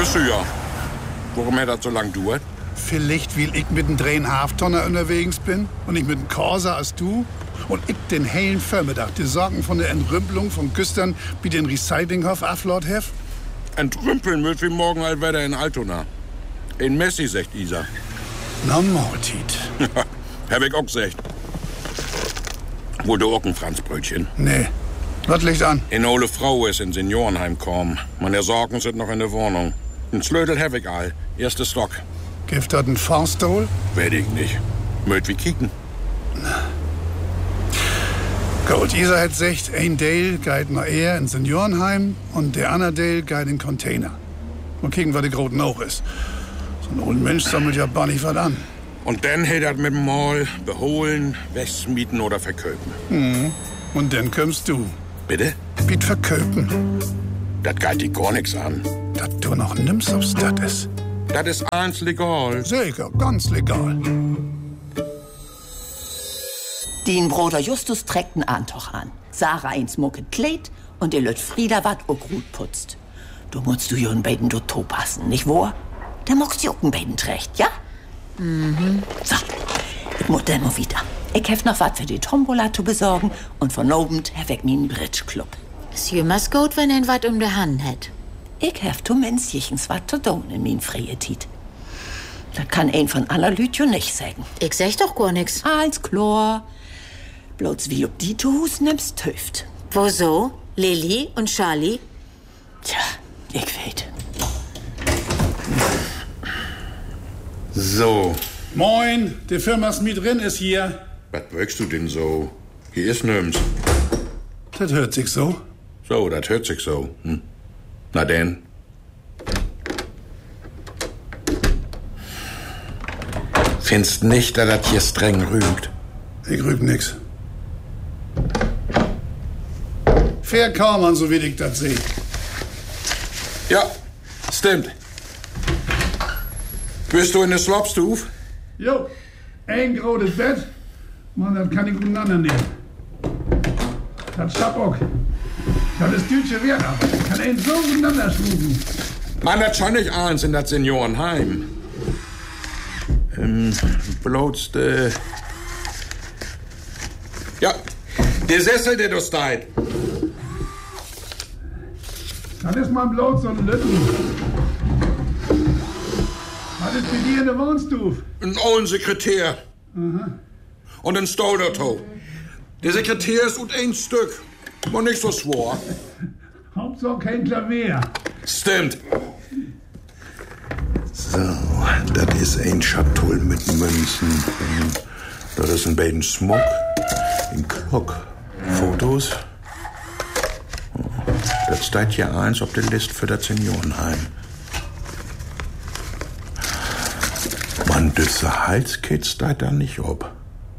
Wusst du ja. Warum hat das so lang gedauert? Vielleicht, weil ich mit dem Drehen Halftonner unterwegs bin und ich mit dem Corsa als du und ich den hellen Vormittag die Sorgen von der Entrümpelung von Güstern wie den Recyclinghof aflord hef. Entrümpeln wird wie morgen halt wieder in Altona. In Messi, sagt Isa. Na, Mortit. Hab ich auch gesagt. Wohl du auch ein Franzbrötchen? Nee. Was liegt an? Eine ole Frau ist in Seniorenheim gekommen. Meine Sorgen sind noch in der Wohnung. Ein Slödel hab ich all. Erster Stock. Gibt das ein Faustol? Weet ich nicht. Möcht wie kicken. Gut, Isa hat gesagt, ein Dale geht noch eher in Seniorenheim und der andere Dale geht in Container. Mal kicken, was die Groten auch ist. So ein older Mensch sammelt ja gar nicht was an. Und dann hätt das mit dem Mal beholen, wegmieten oder verköpen. Mhm. Und dann kommst du. Bitte? Biet verköpen. Das geht dich gar nix an. Dass du noch nimmst, ob's das ist. Das ist eins legal. Sicher, ganz legal. Den Bruder Justus trägt einen Antoch an. Sarah ein smucket Kleid und der Lüt Frieda wat auch gut putzt. Du musst du jungen beiden do to passen, nicht wahr? Der mockst jucken beiden trägt, ja? Mhm. So, ich muss dann mal wieder. Ich hef noch wat für die Tombola zu besorgen und von Abend hef ich meinen Bridge-Club. Ist jemals gut, wenn ein wat der Hand hat. Ich hef zu Menschchens wat zu tun in mein freie Tiet. Das kann ein von aller Lütjo nicht sagen. Ich sag doch gar nix. Als klar. Bloß wie ob die zu Hus nimmst, töft. Wo so? Lilly und Charlie? Tja, ich weet. So. Moin, der Firmas Mietrin ist hier. Was wirkst du denn so? Hier ist nimm's. Das hört sich so. So, das hört sich so. Hm. Na denn. Findest nicht, dass das hier streng rügt? Ich rüb nix. Fair kaum an, so wie ich das seh. Ja, stimmt. Bist du in der Slopstuf? Jo, ein großes Bett. Mann, das kann ich untereinander nehmen. Das Schabock. Das ist deutsche Wert, aber ich kann einen so untereinander schruben. Man hat schon nicht eins in das Seniorenheim. Bloß ja, der Sessel, der du steht. Das ist mal bloß so ein Lütten. Was ist für dir in der Wohnstuf? Ein ollen Sekretär. Aha. Und ein Stolderto. Der Sekretär ist und ein Stück. Und nicht so schwor. Hauptsache kein Klavier. Stimmt. So, das ist ein Schatull mit Münzen. Das ist ein beiden Smock, ein Klock, Fotos. Das steht hier eins auf der Liste für das Seniorenheim. Mann, diese Halskit steht da nicht ob.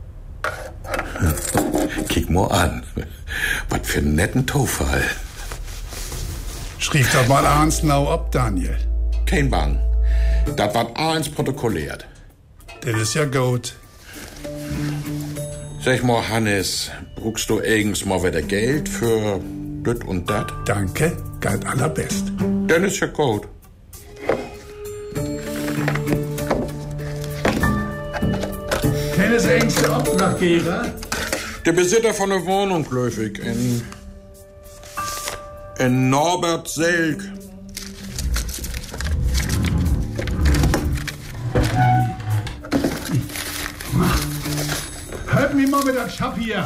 Kick mal an. Was für einen netten Tofall. Schrieb doch mal eins genau ab, Daniel. Kein Bang. Das wird eins protokolliert. Das ist ja gut. Sag mal, Hannes, brauchst du eigens mal wieder Geld für das und das? Danke, galt allerbest. Dann ist ja gut. Keines engste Auftraggeber? Der Besitzer von der Wohnung, Löwig, in Norbert Selk. Hört mich mal mit der Schapp hier.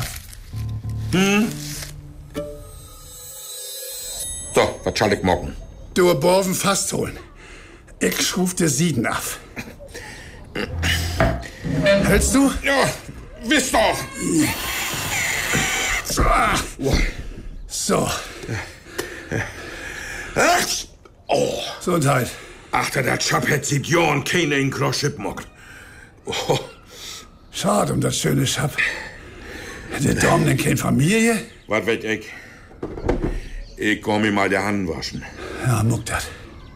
So, was soll ich mocken? Du Borven fast holen. Ich schruf dir Sieden ab. Hältst du? Ja, wisst doch. So. Oh. Gesundheit. Achter, der Chap hat seit Jahren keine in Groschip mockt. Oh. Schade um das schöne Schapp. Hat der Dorm denn keine Familie? Was weet ich? Ich komm mir mal die Hand waschen. Ja, muck dat.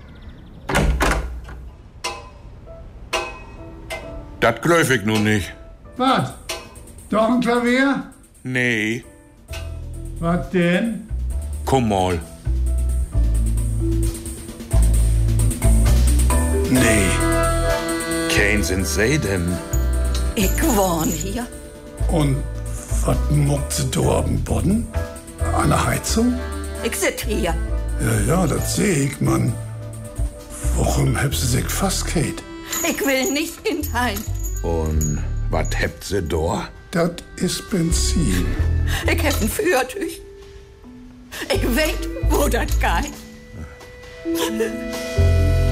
Das glaub ich nun nicht. Was? Doch ein Klavier? Nee, Was denn? komm mal. Nee. Kein sind sie denn? Ich wohne hier. Und was muckt sie da am Boden? An der Heizung? Ich sit hier. Ja, das seh ich, Mann. Warum hebt sie sich fast, Kate? Ich will nicht hinein. Und was hebt sie da? Das ist Benzin. Ich hab ein Feuertüch. Ich weiß, wo das geht.